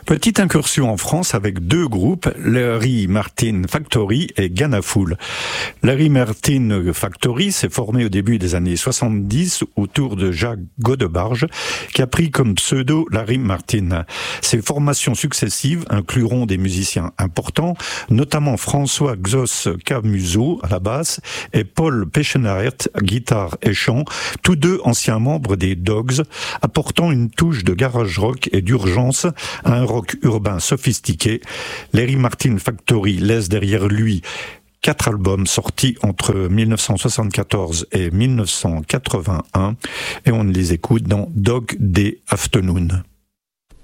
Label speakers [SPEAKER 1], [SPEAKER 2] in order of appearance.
[SPEAKER 1] Petite incursion en France avec deux groupes, Larry Martin Factory et Ganafool. Larry Martin Factory s'est formé au début des années 70 autour de Jacques Godebarge, qui a pris comme pseudo Larry Martin. Ces formations successives incluront des musiciens importants, notamment François Xos Camusot à la basse et Paul Pechenaert, guitare et chant, tous deux anciens membres des Dogs, apportant une touche de garage rock et d'urgence à un rock urbain sophistiqué. Larry Martin Factory laisse derrière lui 4 albums sortis entre 1974 et 1981 et on les écoute dans Dog Day Afternoon.